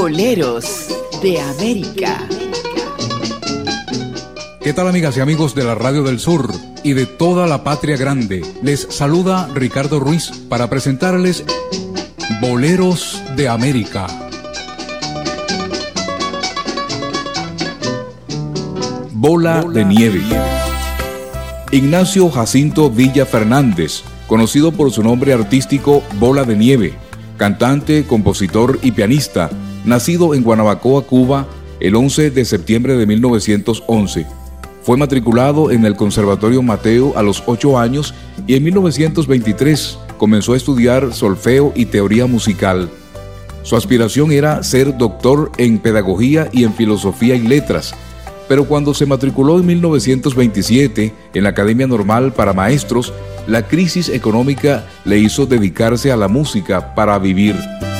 Boleros de América. ¿Qué tal, amigas y amigos de la Radio del Sur y de toda la patria grande? Les saluda Ricardo Ruiz para presentarles Boleros de América. Bola de Nieve. Ignacio Jacinto Villa Fernández, conocido por su nombre artístico Bola de Nieve, cantante, compositor y pianista, nacido en Guanabacoa, Cuba, el 11 de septiembre de 1911. Fue matriculado en el Conservatorio Mateo a los 8 años y en 1923 comenzó a estudiar solfeo y teoría musical. Su aspiración era ser doctor en pedagogía y en filosofía y letras, pero cuando se matriculó en 1927 en la Academia Normal para Maestros, la crisis económica le hizo dedicarse a la música para vivir.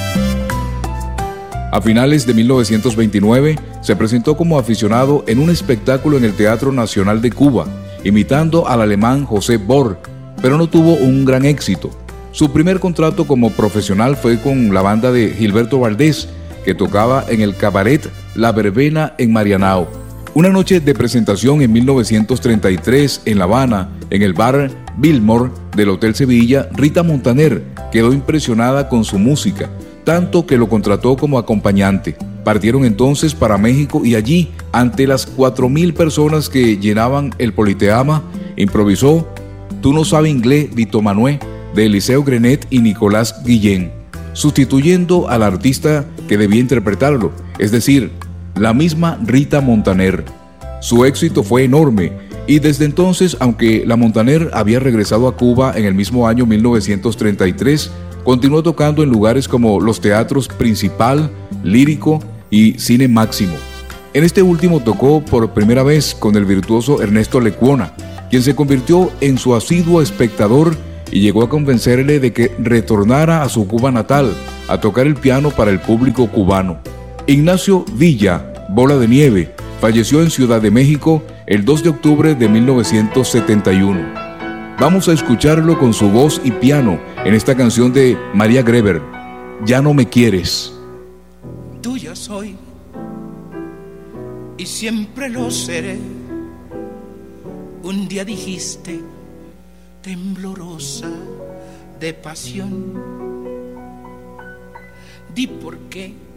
A finales de 1929 se presentó como aficionado en un espectáculo en el Teatro Nacional de Cuba, imitando al alemán José Bohr, pero no tuvo un gran éxito. Su primer contrato como profesional fue con la banda de Gilberto Valdés, que tocaba en el cabaret La Verbena en Marianao. Una noche de presentación en 1933 en La Habana, en el bar Billmore del Hotel Sevilla, Rita Montaner quedó impresionada con su música, tanto que lo contrató como acompañante. Partieron entonces para México y allí, ante las 4,000 personas que llenaban el Politeama, improvisó Tú no sabes inglés, Vito Manuel, de Eliseo Grenet y Nicolás Guillén, sustituyendo al artista que debía interpretarlo, es decir, la misma Rita Montaner. Su éxito fue enorme y desde entonces, aunque la Montaner había regresado a Cuba en el mismo año 1933, continuó tocando en lugares como los teatros Principal, Lírico y Cine Máximo. En este último tocó por primera vez con el virtuoso Ernesto Lecuona, quien se convirtió en su asiduo espectador y llegó a convencerle de que retornara a su Cuba natal a tocar el piano para el público cubano. Ignacio Villa, Bola de Nieve, falleció en Ciudad de México el 2 de octubre de 1971. Vamos a escucharlo con su voz y piano en esta canción de María Greber, Ya no me quieres. Tuya soy y siempre lo seré. Un día dijiste, temblorosa de pasión, di por qué